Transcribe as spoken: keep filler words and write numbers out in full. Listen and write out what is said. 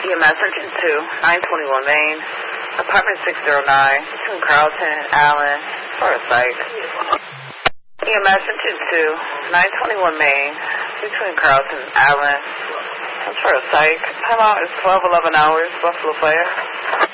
E M S Engine two, nine twenty-one Main, apartment six oh nine, between Carlton and Allen, for a psych. E M S Engine two, nine twenty-one Main, between Carlton and Allen, for a psych. Timeout is twelve eleven hours, Buffalo Fire.